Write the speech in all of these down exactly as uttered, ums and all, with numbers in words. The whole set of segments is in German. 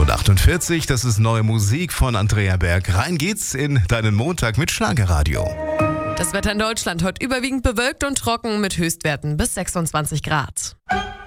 und achtundvierzig, das ist neue Musik von Andrea Berg. Rein geht's in deinen Montag mit Schlagerradio. Das Wetter in Deutschland heute überwiegend bewölkt und trocken mit Höchstwerten bis sechsundzwanzig Grad.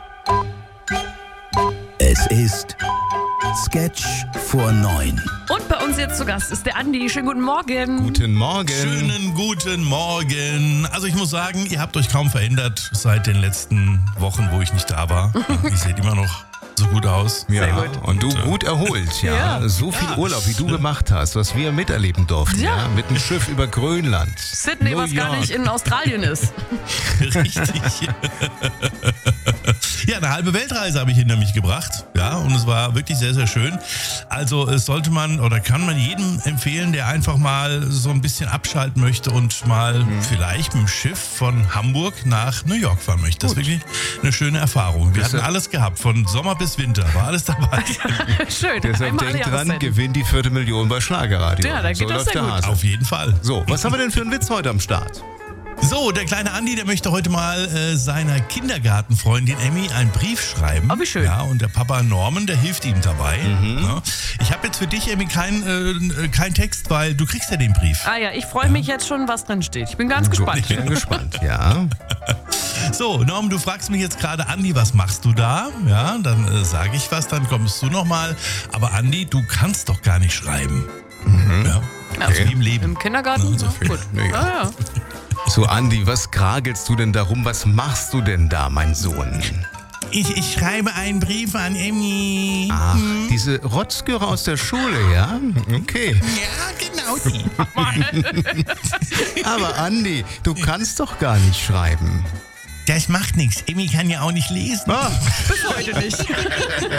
Es ist Sketch vor neun. Und bei uns jetzt zu Gast ist der Andi. Schönen guten Morgen. Guten Morgen. Schönen guten Morgen. Also ich muss sagen, ihr habt euch kaum verändert seit den letzten Wochen, wo ich nicht da war. Ihr seht immer noch so gut aus. Ja, Sehr gut. und du gut erholt, ja. Ja. So viel Ja. Urlaub, wie du gemacht hast, was wir miterleben durften, ja. Ja. Mit dem Schiff über Grönland. Sydney, New was gar York. nicht in Australien ist. Richtig. Ja, eine halbe Weltreise habe ich hinter mich gebracht. Ja, und es war wirklich sehr, sehr schön. Also es sollte man oder kann man jedem empfehlen, der einfach mal so ein bisschen abschalten möchte und mal Mhm. vielleicht mit dem Schiff von Hamburg nach New York fahren möchte. Das ist wirklich eine schöne Erfahrung. Wir Das hatten ist- alles gehabt, von Sommer bis Winter, war alles dabei. Schön. Deshalb Einmal alle denk dran, Jahreszeiten. gewinn die vierte Million bei Schlagerradio. Ja, da geht so das läuft sehr der gut. Hase. Auf jeden Fall. So, was haben wir denn für einen Witz heute am Start? So, der kleine Andi, der möchte heute mal äh, seiner Kindergartenfreundin Emmy einen Brief schreiben. Oh, wie schön. Ja, und der Papa Norman, der hilft ihm dabei. Mhm. Ja. Ich habe jetzt für dich, Emmy, keinen äh, kein Text, weil du kriegst ja den Brief. Ah ja, ich freue mich jetzt schon, was drin steht. Ich bin ganz gespannt. Ich bin gespannt, ja. So, Norman, du fragst mich jetzt gerade, Andi, was machst du da? Ja, dann äh, sage ich was, dann kommst du nochmal. Aber Andi, du kannst doch gar nicht schreiben. Ja. Also wie im Leben. Im Kindergarten? Ja, so viel. Gut. Ja, ja. Ah, ja. So, Andi, was kragelst du denn darum? Was machst du denn da, mein Sohn? Ich, ich schreibe einen Brief an Emmy. Ach, diese Rotzgöre aus der Schule, ja? Okay. Ja, genau die. Aber Andi, du kannst doch gar nicht schreiben. Das macht nichts. Emmy kann ja auch nicht lesen. Ah. Bis heute nicht.